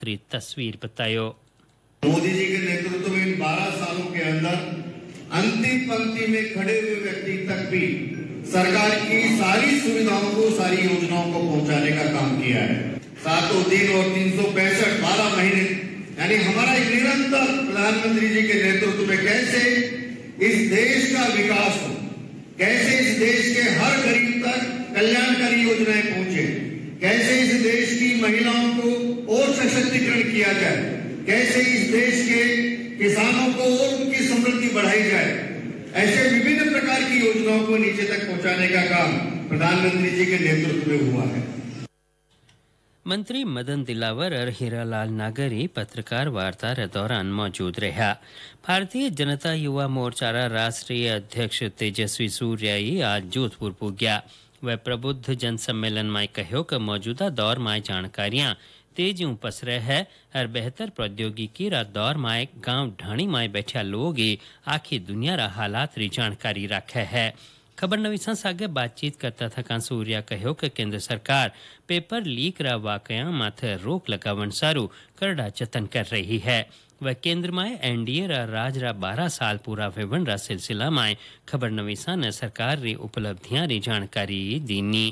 तस्वीर बतायो। मोदी जी के नेतृत्व में इन 12 सालों के अंदर अंतिम पंक्ति में खड़े हुए व्यक्ति तक भी सरकार की सारी सुविधाओं को, सारी योजनाओं को पहुंचाने का काम किया है। 7 दिन और 365 12 महीने, यानी हमारा एक निरंतर प्रधानमंत्री जी के नेतृत्व में कैसे इस देश का विकास हो, कैसे इस देश के हर गरीब तक कल्याणकारी योजनाएं पहुंचे, कैसे इस देश की महिलाओं को और सशक्तिकरण किया जाए, कैसे इस देश के किसानों को और उनकी समृद्धि बढ़ाई जाए, ऐसे विभिन्न प्रकार की योजनाओं को नीचे तक पहुंचाने का काम प्रधानमंत्री जी के नेतृत्व में हुआ है। मंत्री मदन दिलावर और हीरालाल नागरी पत्रकार वार्ता के दौरान मौजूद रहा। भारतीय जनता युवा मोर्चा राष्ट्रीय अध्यक्ष तेजस्वी सूर्याई आज जोधपुर पुग्या। वह प्रबुद्ध जन सम्मेलन में कहो कि मौजूदा दौर में जानकारियां तेजी पसरे है और बेहतर प्रौद्योगिकी रा दौर में गांव ढाणी में बैठा लोग आखी दुनिया रा हालात री जानकारी रखे है। खबर नवीसा सागे बातचीत करता था सूर्या कहो कि केंद्र सरकार पेपर लीक रा वाकया माथे रोक लगावन सारू करड़ा जतन कर रही है। वह केंद्र में एनडीए रा राज रा 12 साल पूरा वेवन रा सिलसिला में खबर नवीसा ने सरकार री उपलब्धियां री जानकारी दीनी।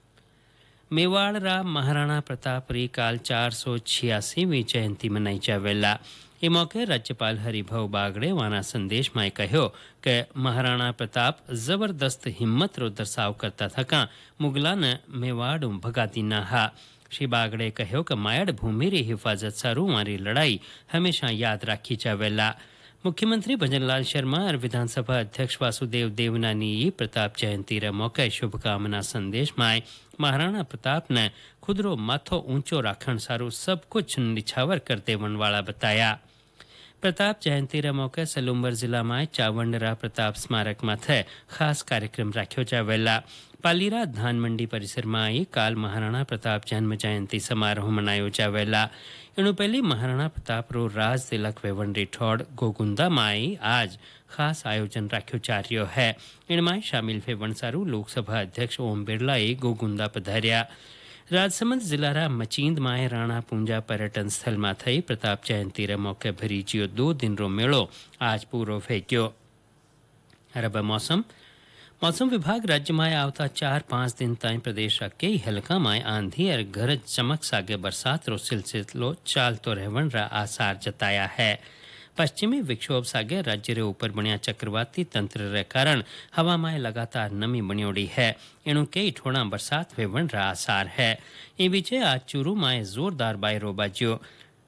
मेवाड़ रा महाराणा प्रताप री काल 486वीं जयंती मनाई जावेला। ये मौके राज्यपाल हरिभाऊ बागड़े वाना संदेश में कहो कि महाराणा प्रताप जबरदस्त हिम्मत रो दर्शाव करता था का मुगला ने मेवाड़ भगाती ना हा। श्री बागड़े कहो कि मायड़ भूमि री हिफाजत सारू वारी लड़ाई हमेशा याद राखी जावेला। मुख्यमंत्री भजनलाल शर्मा और विधानसभा अध्यक्ष वासुदेव देवनानी प्रताप जयंती रे मौके शुभकामना संदेश में महाराणा प्रताप ने खुदरो माथो ऊंचो राखण सारू सब कुछ निछावर कर देवन वाला बताया। प्रताप जयंती रे मौके सलूम्बर जिला में चावंडरा प्रताप स्मारक माथे खास कार्यक्रम राख्यो जावेला। पालीरा धान मंडी परिसर में काल महाराणा प्रताप जन्म जयंती समारोह मनायो जावेला। इनु पहली महाराणा प्रताप रो राज तिलक वेवन रिठौड़ गोगुंदा में आज खास आयोजन राख्यो जा रह्यो है। इनमें शामिल वेवन सारू लोकसभा अध्यक्ष ओम बिरला गोगुंदा पधार्या। राजसमंद जिला रा मचींद में राणा पूंजा पर्यटन स्थल में थई प्रताप जयंती रे मौके भरी जियो 2 दिन रो मेड़ो आज पूरो फेंक्यो। अरब मौसम विभाग राज्य में आवता 4-5 दिन ताईं प्रदेश कई हलका में आंधी और गरज चमक सागे बरसात रो सिलसिलो चालतो रहवन रा आसार जताया है। पश्चिमी विक्षोभ सागे राज्य रे ऊपर बनिया चक्रवाती तंत्र रे कारण हवा में लगातार नमी बनियोड़ी है। इनु कई ठोड़ा बरसात वेवन रा आसार है। इन बीचे आज चूरू में जोरदार बायरो बाज्यो।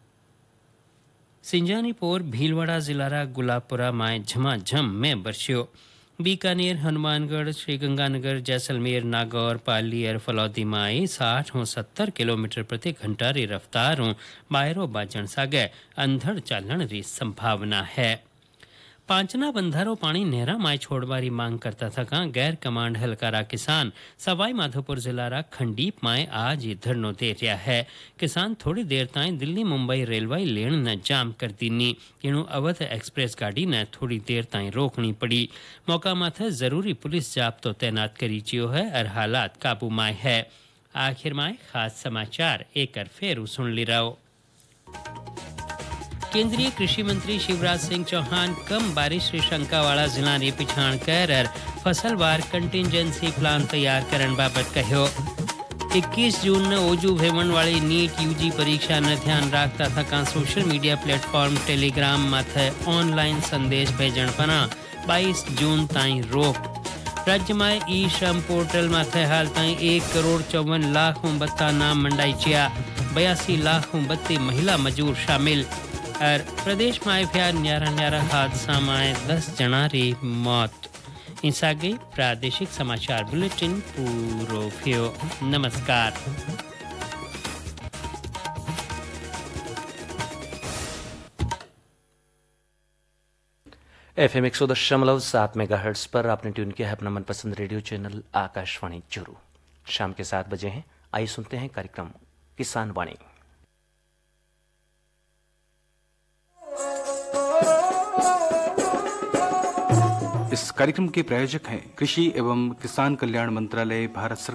सिंजानीपुर भीलवाड़ा जिला रा गुलाबपुरा में झमाझम में बरस्यो। बीकानेर, हनुमानगढ़, श्रीगंगानगर, जैसलमेर, नागौर, पाली और फलौदी में 60 और 70 किलोमीटर प्रति घंटा री रफ्तार बायरो बाजन सागे अंधड़ चालन री संभावना है। पांचना बंधारो पानी नेहरा में छोड़वारी मांग करता था का गैर कमांड हलकारा किसान सवाई माधोपुर जिला रा खंडीप में आज ही धरनो दे रहा है। किसान थोड़ी देर ताई दिल्ली मुंबई रेलवे लेन न जाम कर दीनी। इनु अवध एक्सप्रेस गाड़ी ने थोड़ी देर ताई रोकनी पड़ी। मौका माथे जरूरी पुलिस जाब्तो तैनात करी चियो है और हालात काबू में है। आखिर में खास समाचार एक फेर सुन ली रहो। केंद्रीय कृषि मंत्री शिवराज सिंह चौहान कम बारिश से शंकावाला जिला ने पिछाण कर फसलवार कंटिजेंसी प्लान तैयार करने बाबत कहो। 21 जून ने ओजू भेवन वाली नीट यूजी परीक्षा न ध्यान रखता था का सोशल मीडिया प्लेटफॉर्म टेलीग्राम माथे ऑनलाइन संदेश भेजन पना 22 जून ताई रोक। राज्य में ई श्रम पोर्टल माथे हाल ताई 1,54,00,32 नाम मंडाई चिया। 82,32,32 महिला मजूर शामिल। और प्रदेश में फिर न्यारा हादसा में 10 जना री मौत। इंसा गई प्रादेशिक समाचार बुलेटिन पूरो थियो। नमस्कार। FM 100.7 मेगाहर्ट्ज पर आपने ट्यून किया है अपना मनपसंद रेडियो चैनल आकाशवाणी चूरू। शाम के 7 बजे हैं। आइए सुनते हैं कार्यक्रम किसान वाणी। इस कार्यक्रम के प्रायोजक हैं कृषि एवं किसान कल्याण मंत्रालय, भारत सरकार।